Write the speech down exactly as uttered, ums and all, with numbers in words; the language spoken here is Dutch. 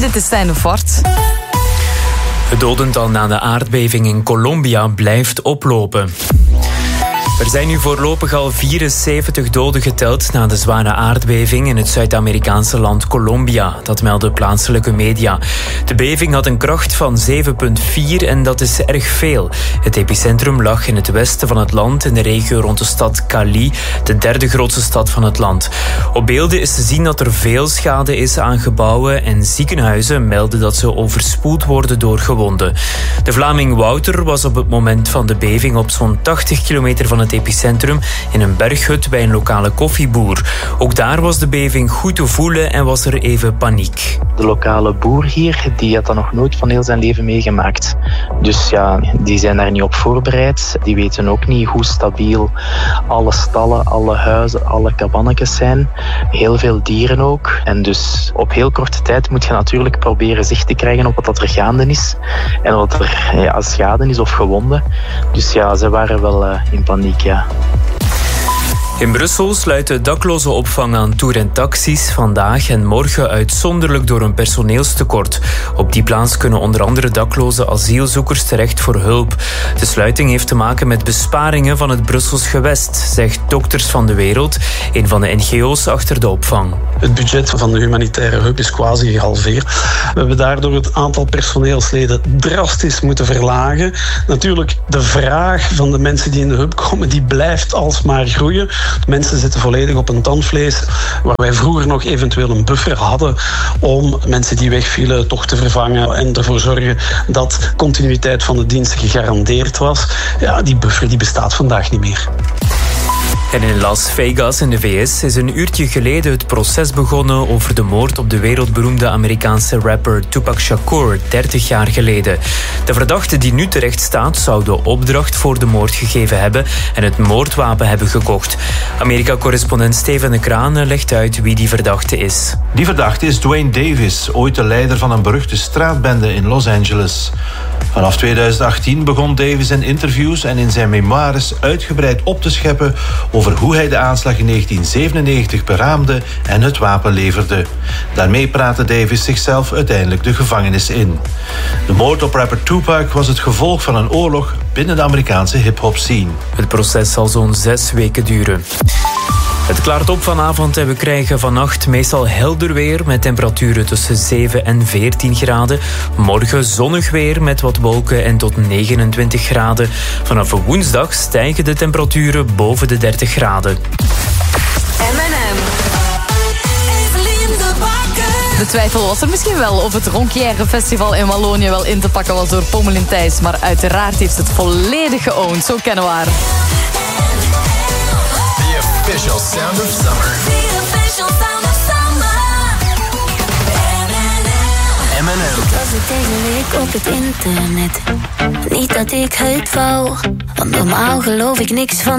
dit is Stijn de Voort. Het dodental na de aardbeving in Colombia blijft oplopen. Er zijn nu voorlopig al vierenzeventig doden geteld na de zware aardbeving in het Zuid-Amerikaanse land Colombia. Dat melden plaatselijke media. De beving had een kracht van zeven komma vier en dat is erg veel. Het epicentrum lag in het westen van het land, in de regio rond de stad Cali, de derde grootste stad van het land. Op beelden is te zien dat er veel schade is aan gebouwen en ziekenhuizen melden dat ze overspoeld worden door gewonden. De Vlaming Wouter was op het moment van de beving op zo'n tachtig kilometer van het epicentrum in een berghut bij een lokale koffieboer. Ook daar was de beving goed te voelen en was er even paniek. De lokale boer hier, die had dat nog nooit van heel zijn leven meegemaakt. Dus ja, die zijn daar niet op voorbereid. Die weten ook niet hoe stabiel alle stallen, alle huizen, alle kabannetjes zijn. Heel veel dieren ook. En dus op heel korte tijd moet je natuurlijk proberen zicht te krijgen op wat er gaande is. En wat er ja, schade is of gewonden. Dus ja, ze waren wel uh, in paniek. Ja. In Brussel sluiten daklozenopvang aan toer- en taxis vandaag en morgen uitzonderlijk door een personeelstekort. Op die plaats kunnen onder andere dakloze asielzoekers terecht voor hulp. De sluiting heeft te maken met besparingen van het Brussels gewest, zegt Dokters van de Wereld, een van de N G O's achter de opvang. Het budget van de humanitaire hulp is quasi gehalveerd. We hebben daardoor het aantal personeelsleden drastisch moeten verlagen. Natuurlijk, de vraag van de mensen die in de hulp komen, die blijft alsmaar groeien. Mensen zitten volledig op een tandvlees, waar wij vroeger nog eventueel een buffer hadden om mensen die wegvielen toch te vervangen en ervoor zorgen dat continuïteit van de dienst gegarandeerd was. Ja, die buffer die bestaat vandaag niet meer. En in Las Vegas in de V S is een uurtje geleden het proces begonnen over de moord op de wereldberoemde Amerikaanse rapper Tupac Shakur, dertig jaar geleden. De verdachte die nu terecht staat zou de opdracht voor de moord gegeven hebben en het moordwapen hebben gekocht. Amerika-correspondent Steven de Kraan legt uit wie die verdachte is. Die verdachte is Dwayne Davis, ooit de leider van een beruchte straatbende in Los Angeles. Vanaf tweeduizend achttien begon Davis in interviews en in zijn memoires uitgebreid op te scheppen over hoe hij de aanslag in negentien zevenennegentig beraamde en het wapen leverde. Daarmee praatte Davis zichzelf uiteindelijk de gevangenis in. De moord op rapper Tupac was het gevolg van een oorlog binnen de Amerikaanse hip-hop scene. Het proces zal zo'n zes weken duren. Het klaart op vanavond en we krijgen vannacht meestal helder weer met temperaturen tussen zeven en veertien graden. Morgen zonnig weer met wat wolken en tot negenentwintig graden. Vanaf woensdag stijgen de temperaturen boven de dertig graden. M en M. De twijfel was er misschien wel of het Ronquière Festival in Wallonië wel in te pakken was door Pommelien Thijs. Maar uiteraard heeft het volledig geowned. Zo kennen we haar. Official sound of summer. The official sound of summer. M en M. Het was het hele week op het internet. Niet dat ik het wou, want normaal geloof ik niks van